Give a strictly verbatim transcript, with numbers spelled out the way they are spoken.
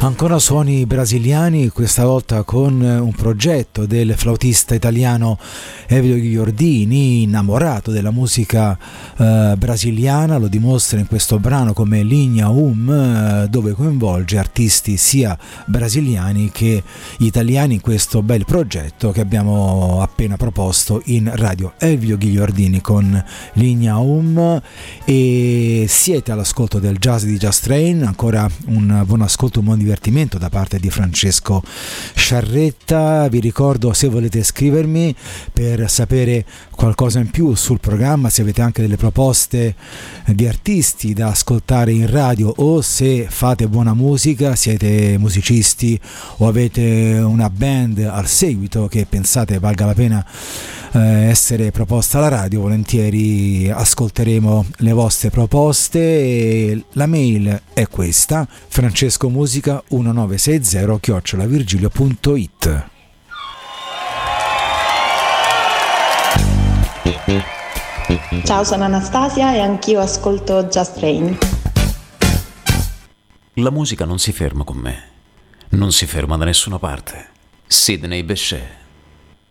Ancora suoni brasiliani, questa volta con un progetto del flautista italiano Elvio Ghigliordini, innamorato della musica eh, brasiliana. Lo dimostra in questo brano come Linha Um, eh, dove coinvolge artisti sia brasiliani che italiani in questo bel progetto che abbiamo appena proposto in radio. Elvio Ghigliordini con Linha Um, e siete all'ascolto del jazz di Jazz Train. Ancora un buon ascolto, un buon divertimento da parte di Francesco Sciarretta. Vi ricordo, se volete scrivermi per sapere qualcosa in più sul programma, se avete anche delle proposte di artisti da ascoltare in radio, o se fate buona musica, siete musicisti o avete una band al seguito che pensate valga la pena eh, essere proposta alla radio, volentieri ascolteremo le vostre proposte. E la mail è questa: francescomusica millenonovesessanta chiocciola virgilio punto it. Ciao, sono Anastasia e anch'io ascolto Jazz Train. La musica non si ferma con me, non si ferma da nessuna parte. Sidney Bechet.